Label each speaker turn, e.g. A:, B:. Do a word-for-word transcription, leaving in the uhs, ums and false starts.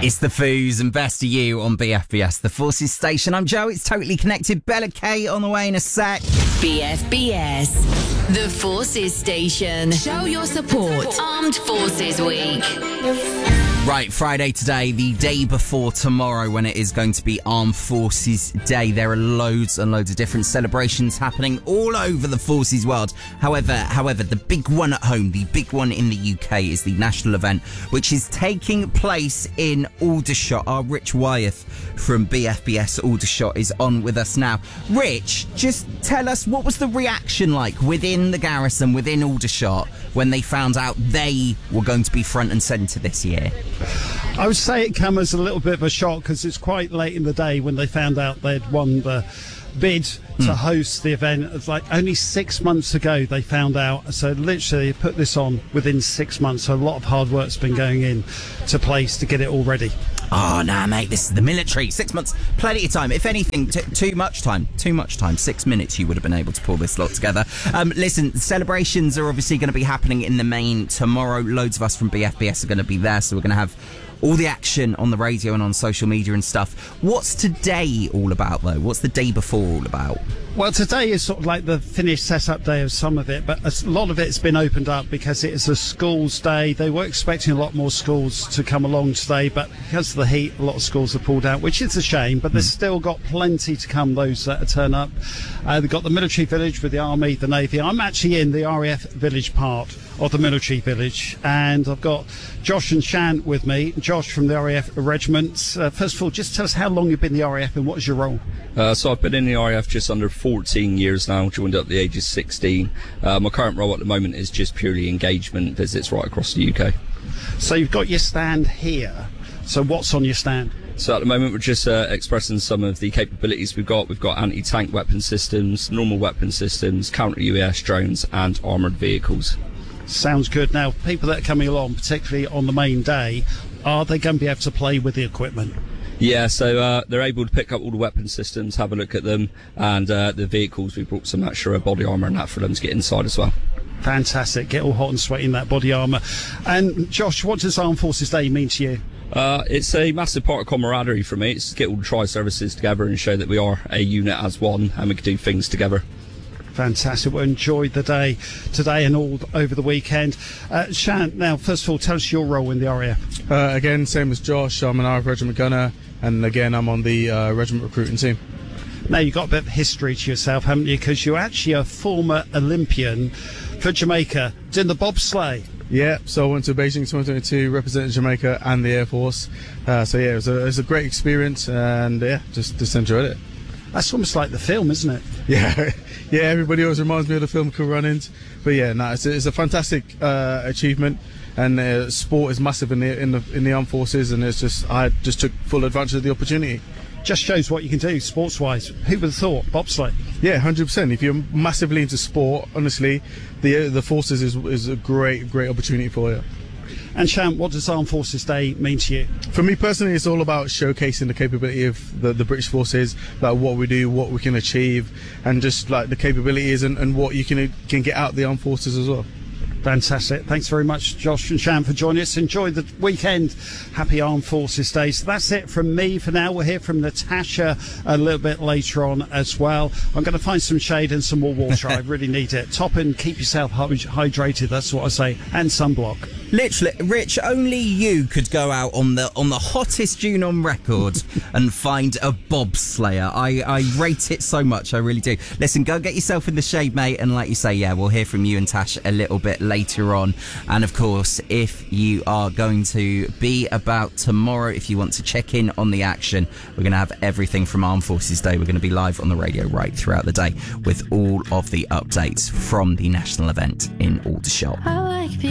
A: It's the Foos and Best of You on B F B S, the Forces station. I'm Joe, it's Totally Connected. Bella K on the way in a sec.
B: B F B S, the Forces station. Show your support. Armed Forces Week.
A: Right, Friday today, the day before tomorrow when it is going to be Armed Forces Day. There are loads and loads of different celebrations happening all over the Forces world. However, however, the big one at home, the big one in the U K is the national event, which is taking place in Aldershot. Our Rich Wyeth from B F B S Aldershot is on with us now. Rich, just tell us, what was the reaction like within the garrison, within Aldershot, when they found out they were going to be front and centre this year?
C: I would say it came as a little bit of a shock because it's quite late in the day when they found out they'd won the bid to mm. host the event. It's like only six months ago they found out, so literally put this on within six months, so a lot of hard work's been going in to place to get it all ready.
A: Oh, no, mate, this is the military. Six months, plenty of time. If anything, t- too much time. Too much time. Six minutes you would have been able to pull this lot together. Um, listen, celebrations are obviously going to be happening in the main tomorrow. Loads of us from B F B S are going to be there, so we're going to have all the action on the radio and on social media and stuff. What's today all about, though? What's the day before all about?
C: Well, today is sort of like the finished setup day of some of it, but a lot of it's been opened up because it is a schools day. They were expecting a lot more schools to come along today, but because of the heat, a lot of schools have pulled out, which is a shame, but they've mm. still got plenty to come, those that turn up. Uh, they've got the military village with the Army, the Navy. I'm actually in the R A F village part of the military village, and I've got Josh and Shan with me. Josh from the R A F regiment. Uh, first of all, just tell us how long you've been in the R A F and what is your role?
D: Uh, so I've been in the R A F just under fourteen years now, joined at the age of sixteen. Uh, my current role at the moment is just purely engagement visits right across the U K.
C: So you've got your stand here. So what's on your stand?
D: So at the moment we're just uh, expressing some of the capabilities we've got. We've got anti-tank weapon systems, normal weapon systems, counter-U A S drones and armoured vehicles.
C: Sounds good. Now, people that are coming along, particularly on the main day, are they going to be able to play with the equipment?
D: Yeah, so uh, they're able to pick up all the weapon systems, have a look at them, and uh, the vehicles, we brought some extra body armour and that for them to get inside as well.
C: Fantastic. Get all hot and sweaty in that body armour. And Josh, what does Armed Forces Day mean to you?
D: Uh, it's a massive part of camaraderie for me. It's to get all the tri-services together and show that we are a unit as one and we can do things together.
C: Fantastic. Well, enjoy the day today and all over the weekend. Uh, Shan, now, first of all, tell us your role in the R A F.
E: Uh, again, same as Josh. I'm an R A F regiment gunner, and again, I'm on the uh, regiment recruiting team.
C: Now, you've got a bit of history to yourself, haven't you? Because you're actually a former Olympian for Jamaica, doing the bobsleigh.
E: Yeah, so I went to Beijing twenty twenty-two, represented Jamaica and the Air Force. Uh, so yeah, it was, a, it was a great experience, and yeah, just, just enjoyed it.
C: That's almost like the film, isn't it?
E: Yeah, yeah. Everybody always reminds me of the film Cool Runnings, but yeah, no, it's a, it's a fantastic uh, achievement, and uh, sport is massive in the in the in the armed forces, and it's just I just took full advantage of the opportunity.
C: Just shows what you can do sports-wise. Who would have thought bobsleigh?
E: Yeah, one hundred percent. If you're massively into sport, honestly, the the forces is is a great great opportunity for you.
C: And Shan, what does Armed Forces Day mean to you?
E: For me personally, it's all about showcasing the capability of the, the British Forces, like what we do, what we can achieve, and just like the capabilities and, and what you can can get out of the armed forces as well.
C: Fantastic. Thanks very much, Josh and Shan, for joining us. Enjoy the weekend. Happy Armed Forces Day. So that's it from me for now. We'll hear from Natasha a little bit later on as well. I'm going to find some shade and some more water. I really need it. Top and keep yourself hydrated. That's what I say. And sunblock.
A: Literally, Rich, only you could go out on the on the hottest June on record and find a bobslayer. I, I rate it so much, I really do. Listen, go get yourself in the shade, mate, and like you say, yeah, we'll hear from you and Tash a little bit later on. And of course, if you are going to be about tomorrow, if you want to check in on the action, we're going to have everything from Armed Forces Day. We're going to be live on the radio right throughout the day with all of the updates from the national event in Aldershot.
B: I like